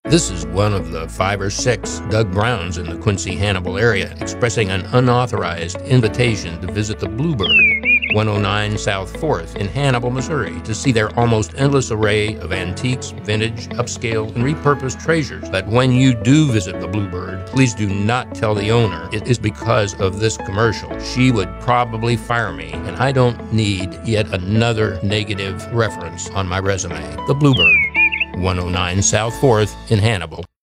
This is one of the 5 or 6 Doug Browns in the Quincy Hannibal area expressing an unauthorized invitation to visit the Bluebird, 109 South 4th in Hannibal, Missouri, to see their almost endless array of antiques, vintage, upscale, and repurposed treasures. But when you do visit the Bluebird, please do not tell the owner it is because of this commercial. She would probably fire me, and I don't need yet another negative reference on my resume. The Bluebird, 109 South 4th in Hannibal.